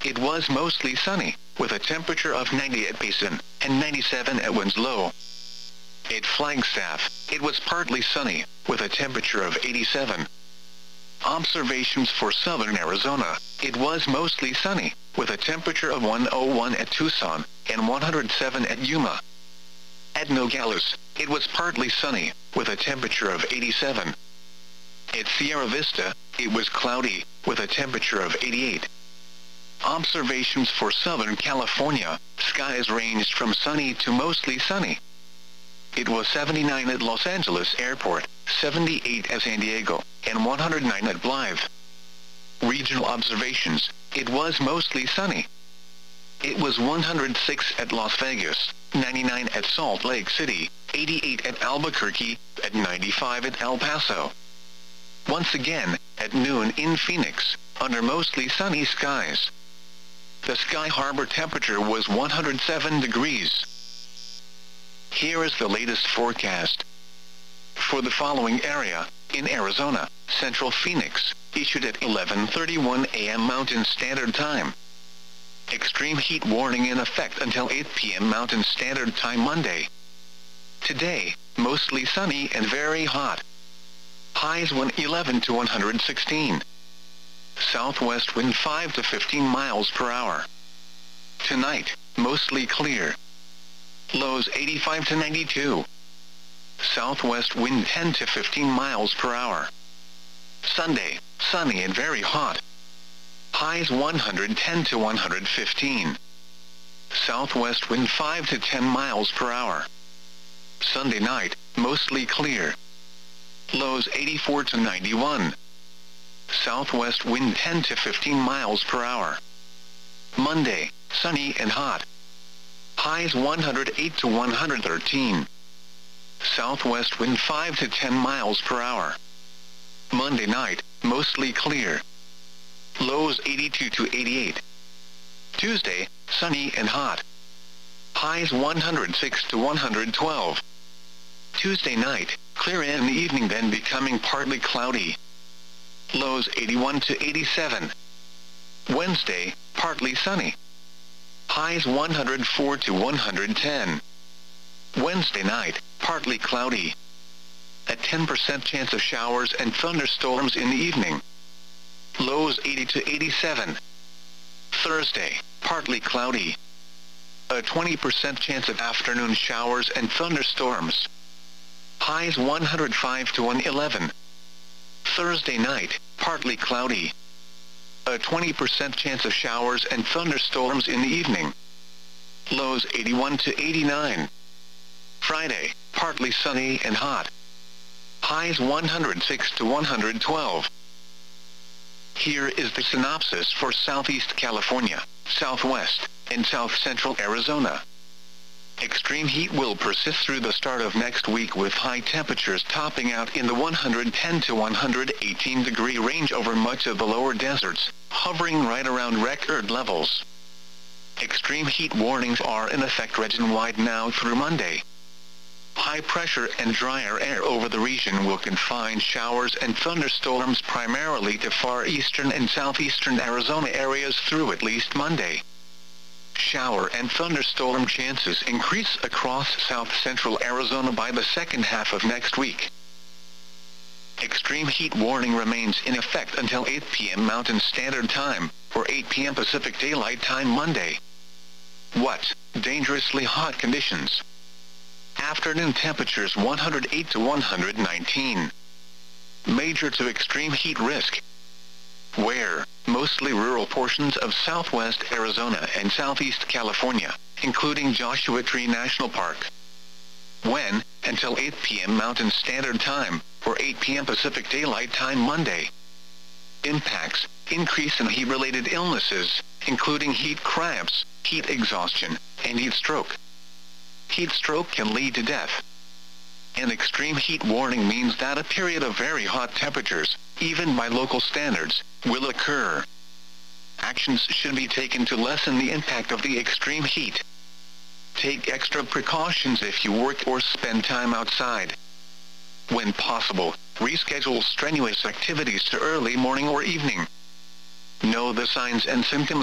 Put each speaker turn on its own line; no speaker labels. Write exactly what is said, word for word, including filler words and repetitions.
it was mostly sunny, with a temperature of ninety at Payson and ninety-seven at Winslow. At Flagstaff, it was partly sunny, with a temperature of eighty-seven. Observations for southern Arizona, it was mostly sunny, with a temperature of one oh one at Tucson and one hundred seven at Yuma. At Nogales, it was partly sunny, with a temperature of eighty-seven. At Sierra Vista, it was cloudy, with a temperature of eighty-eight. Observations for Southern California, skies ranged from sunny to mostly sunny. It was seventy-nine at Los Angeles Airport, seventy-eight at San Diego, and one hundred nine at Blythe. Regional observations, it was mostly sunny. It was one hundred six at Las Vegas, ninety-nine at Salt Lake City, eighty-eight at Albuquerque, at ninety-five at El Paso. Once again, at noon in Phoenix, under mostly sunny skies. The Sky Harbor temperature was one hundred seven degrees. Here is the latest forecast. For the following area, in Arizona, Central Phoenix, issued at eleven thirty-one a m Mountain Standard Time. Extreme heat warning in effect until eight p m Mountain Standard Time Monday. Today, mostly sunny and very hot. Highs one eleven to one hundred sixteen. Southwest wind five to fifteen miles per hour. Tonight, mostly clear. Lows eighty-five to ninety-two. Southwest wind ten to fifteen miles per hour. Sunday, sunny and very hot. Highs one hundred ten to one hundred fifteen. Southwest wind five to ten miles per hour. Sunday night, mostly clear. Lows eighty-four to ninety-one. Southwest wind ten to fifteen miles per hour. Monday, sunny and hot. Highs one hundred eight to one hundred thirteen. Southwest wind five to ten miles per hour. Monday night, mostly clear. Lows eighty-two to eighty-eight. Tuesday, sunny and hot. Highs one hundred six to one hundred twelve. Tuesday night, clear in the evening then becoming partly cloudy. Lows eighty-one to eighty-seven. Wednesday, partly sunny. Highs one hundred four to one hundred ten. Wednesday night, partly cloudy. A ten percent chance of showers and thunderstorms in the evening. Lows eighty to eighty-seven. Thursday, partly cloudy. A twenty percent chance of afternoon showers and thunderstorms. Highs one hundred five to one eleven. Thursday night, partly cloudy. A twenty percent chance of showers and thunderstorms in the evening. Lows eighty-one to eighty-nine. Friday, partly sunny and hot. Highs one hundred six to one hundred twelve. Here is the synopsis for Southeast California, Southwest, and South Central Arizona. Extreme heat will persist through the start of next week with high temperatures topping out in the one hundred ten to one hundred eighteen degree range over much of the lower deserts, hovering right around record levels. Extreme heat warnings are in effect region-wide now through Monday. High pressure and drier air over the region will confine showers and thunderstorms primarily to far eastern and southeastern Arizona areas through at least Monday. Shower and thunderstorm chances increase across south-central Arizona by the second half of next week. Extreme heat warning remains in effect until eight p m Mountain Standard Time, or eight p m Pacific Daylight Time Monday. What? Dangerously hot conditions. Afternoon temperatures one hundred eight to one hundred nineteen. Major to extreme heat risk. Where? Mostly rural portions of southwest Arizona and southeast California, including Joshua Tree National Park. When? Until eight p m Mountain Standard Time, or eight p m Pacific Daylight Time Monday. Impacts: increase in heat-related illnesses, including heat cramps, heat exhaustion, and heat stroke. Heat stroke can lead to death. An extreme heat warning means that a period of very hot temperatures, even by local standards, will occur. Actions should be taken to lessen the impact of the extreme heat. Take extra precautions if you work or spend time outside. When possible, reschedule strenuous activities to early morning or evening. Know the signs and symptoms